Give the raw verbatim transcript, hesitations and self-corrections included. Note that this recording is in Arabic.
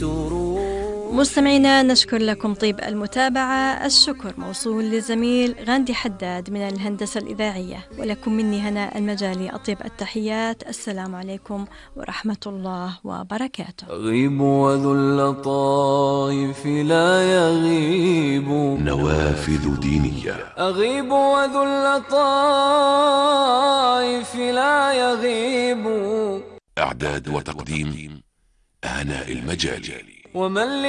مستمعينا نشكر لكم طيب المتابعة. الشكر موصول للزميل غاندي حداد من الهندسة الإذاعية، ولكم مني هنا المجالي أطيب التحيات. السلام عليكم ورحمة الله وبركاته. أغيب وذو اللطائف لا يغيب. نوافذ دينية. أغيب وذو اللطائف لا يغيب. إعداد وتقديم هناء المجالي. ومن